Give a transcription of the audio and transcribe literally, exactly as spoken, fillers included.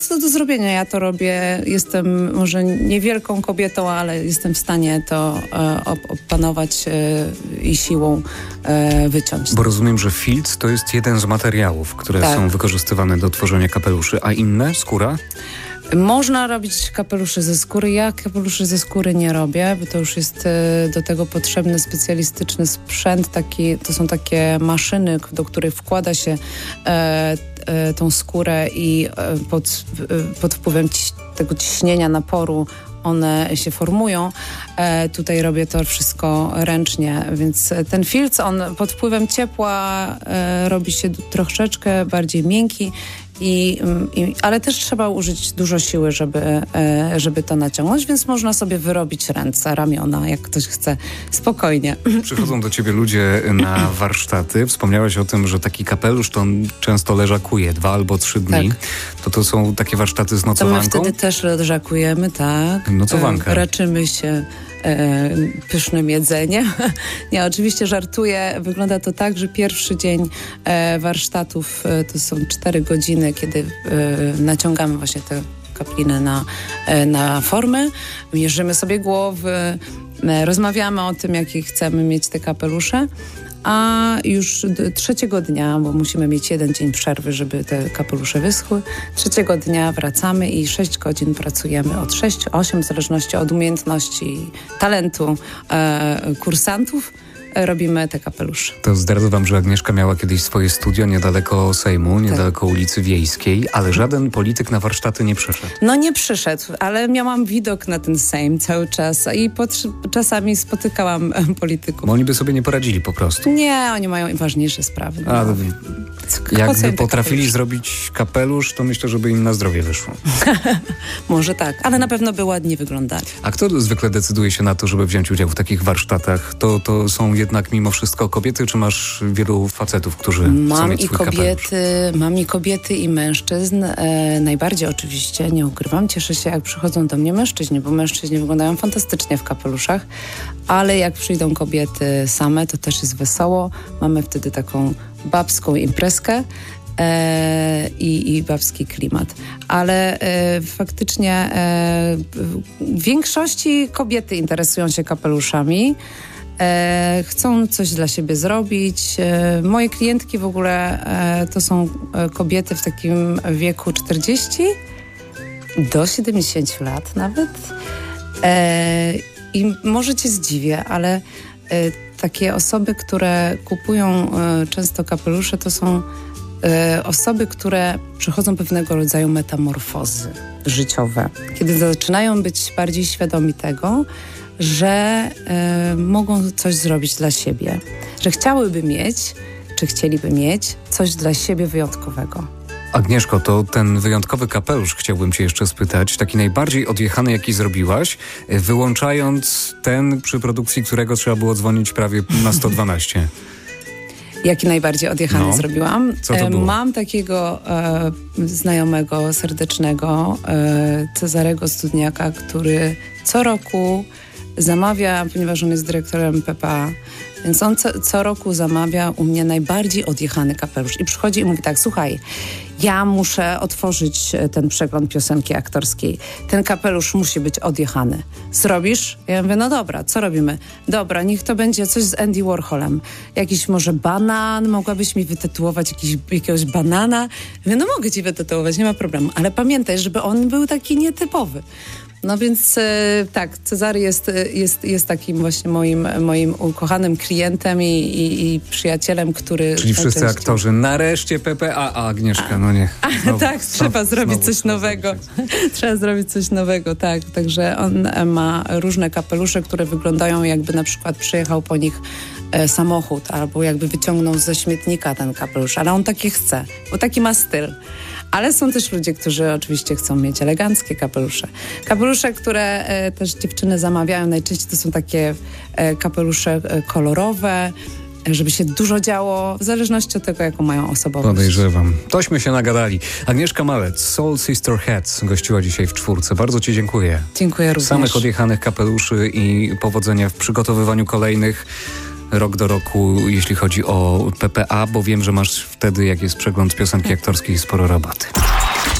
Co do zrobienia, ja to robię, jestem może niewielką kobietą, ale jestem w stanie to e, opanować e, i siłą e, wyciąć. Bo rozumiem, że filc to jest jeden z materiałów, które tak. są wykorzystywane do tworzenia kapeluszy, a inne? Skóra? Można robić kapelusze ze skóry. Ja kapeluszy ze skóry nie robię, bo to już jest e, do tego potrzebny specjalistyczny sprzęt. Taki, to są takie maszyny, do których wkłada się e, e, tą skórę i e, pod, e, pod wpływem ci, tego ciśnienia, naporu one się formują. E, tutaj robię to wszystko ręcznie, więc ten filc, on pod wpływem ciepła e, robi się troszeczkę bardziej miękki. I, i, ale też trzeba użyć dużo siły, żeby, e, żeby to naciągnąć, więc można sobie wyrobić ręce, ramiona, jak ktoś chce, spokojnie. Przychodzą do ciebie ludzie na warsztaty. Wspomniałaś o tym, że taki kapelusz to on często leżakuje dwa albo trzy dni. Tak. To to są takie warsztaty z nocowanką? To my wtedy też leżakujemy, tak. Nocowanka. E, raczymy się E, pysznym jedzeniem. Nie, oczywiście żartuję. Wygląda to tak, że pierwszy dzień e, warsztatów e, to są cztery godziny, kiedy e, naciągamy właśnie te kapliny na, e, na formę. Mierzymy sobie głowy, e, rozmawiamy o tym, jakie chcemy mieć te kapelusze. A już trzeciego dnia, bo musimy mieć jeden dzień przerwy, żeby te kapelusze wyschły, trzeciego dnia wracamy i sześć godzin pracujemy, od sześć do ośmiu, w zależności od umiejętności i talentu e, kursantów. Robimy te kapelusze. To zdradzę wam, że Agnieszka miała kiedyś swoje studio niedaleko Sejmu, niedaleko tak. ulicy Wiejskiej, ale żaden polityk na warsztaty nie przyszedł. No nie przyszedł, ale miałam widok na ten Sejm cały czas i pod, czasami spotykałam polityków. Bo oni by sobie nie poradzili po prostu. Nie, oni mają ważniejsze sprawy. No. A, jakby potrafili kapelusz? zrobić kapelusz, to myślę, żeby im na zdrowie wyszło. Może tak, ale na pewno by ładnie wyglądali. A kto zwykle decyduje się na to, żeby wziąć udział w takich warsztatach? To, to są jednak mimo wszystko kobiety, czy masz wielu facetów, którzy mam chcą mieć i swój kobiety, kapelusz? Mam i kobiety, i mężczyzn. E, najbardziej oczywiście, nie ukrywam, cieszę się, jak przychodzą do mnie mężczyźni, bo mężczyźni wyglądają fantastycznie w kapeluszach, ale jak przyjdą kobiety same, to też jest wesoło. Mamy wtedy taką babską imprezkę e, i, i babski klimat. Ale e, faktycznie e, w większości kobiety interesują się kapeluszami. E, chcą coś dla siebie zrobić. E, moje klientki w ogóle e, to są e, kobiety w takim wieku czterdziestu do siedemdziesięciu lat nawet. E, I może cię zdziwię, ale e, takie osoby, które kupują e, często kapelusze, to są e, osoby, które przechodzą pewnego rodzaju metamorfozy życiowe. Kiedy zaczynają być bardziej świadomi tego, że y, mogą coś zrobić dla siebie, że chciałyby mieć, czy chcieliby mieć coś dla siebie wyjątkowego. Agnieszko, to ten wyjątkowy kapelusz chciałbym cię jeszcze spytać, taki najbardziej odjechany, jaki zrobiłaś, wyłączając ten, przy produkcji którego trzeba było dzwonić prawie na sto dwanaście. Jaki najbardziej odjechany no. zrobiłam? Co to było? Mam takiego e, znajomego, serdecznego, e, Cezarego Studniaka, który co roku zamawia, ponieważ on jest dyrektorem P P A, więc on co, co roku zamawia u mnie najbardziej odjechany kapelusz i przychodzi i mówi tak, słuchaj, ja muszę otworzyć ten przegląd piosenki aktorskiej. Ten kapelusz musi być odjechany. Zrobisz? Ja mówię, no dobra, co robimy? Dobra, niech to będzie coś z Andy Warholem. Jakiś może banan, mogłabyś mi wytytułować jakiś, jakiegoś banana? Ja mówię, no mogę ci wytytułować, nie ma problemu, ale pamiętaj, żeby on był taki nietypowy. No więc e, tak, Cezary jest, jest, jest takim właśnie moim, moim ukochanym klientem i, i, i przyjacielem, który... Czyli wszyscy częścią... aktorzy, nareszcie P P A, a Agnieszka, a, no nie. Znowu, tak, znowu, trzeba zrobić znowu, coś znowu, nowego. Trzeba zrobić coś nowego, tak. Także on ma różne kapelusze, które wyglądają jakby na przykład przyjechał po nich e, samochód albo jakby wyciągnął ze śmietnika ten kapelusz, ale on takie chce, bo taki ma styl. Ale są też ludzie, którzy oczywiście chcą mieć eleganckie kapelusze. Kapelusze, które e, też dziewczyny zamawiają, najczęściej to są takie e, kapelusze e, kolorowe, żeby się dużo działo, w zależności od tego, jaką mają osobowość. Podejrzewam. Tośmy się nagadali. Agnieszka Malec, Soul Sister Hats, gościła dzisiaj w czwórce. Bardzo ci dziękuję. Dziękuję również. Samych odjechanych kapeluszy i powodzenia w przygotowywaniu kolejnych. Rok do roku, jeśli chodzi o P P A, bo wiem, że masz wtedy, jak jest przegląd piosenki aktorskiej, sporo roboty.